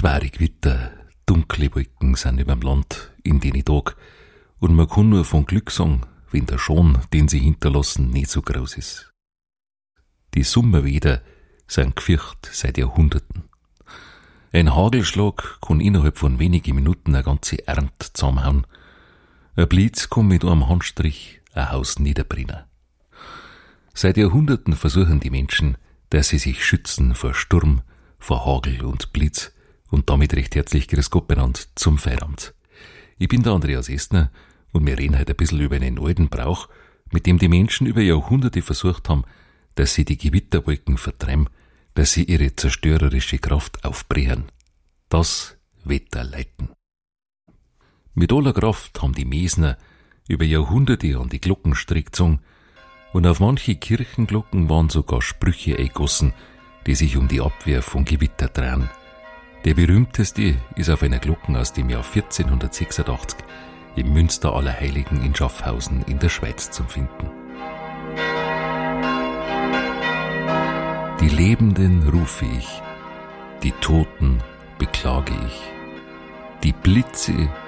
Schwere Gewitter, dunkle Wolken sind überm Land in den Tag, und man kann nur von Glück sagen, wenn der Schon, den sie hinterlassen, nicht so groß ist. Die Sommerweder sind gefürcht seit Jahrhunderten. Ein Hagelschlag kann innerhalb von wenigen Minuten eine ganze Ernte zusammenhauen. Ein Blitz kann mit einem Handstrich ein Haus niederbrennen. Seit Jahrhunderten versuchen die Menschen, dass sie sich schützen vor Sturm, vor Hagel und Blitz, und damit recht herzlich Grüß Gott benannt zum Feierabend. Ich bin der Andreas Estner und wir reden heute ein bisschen über einen alten Brauch, mit dem die Menschen über Jahrhunderte versucht haben, dass sie die Gewitterwolken vertreiben, dass sie ihre zerstörerische Kraft aufbrechen. Das Wetterleiten. Mit aller Kraft haben die Mesner über Jahrhunderte an die Glockenstrick gezogen, und auf manche Kirchenglocken waren sogar Sprüche eingegossen, die sich um die Abwehr von Gewitter drehen. Der berühmteste ist auf einer Glocken aus dem Jahr 1486 im Münster Allerheiligen in Schaffhausen in der Schweiz zu finden. Die Lebenden rufe ich, die Toten beklage ich. Die Blitze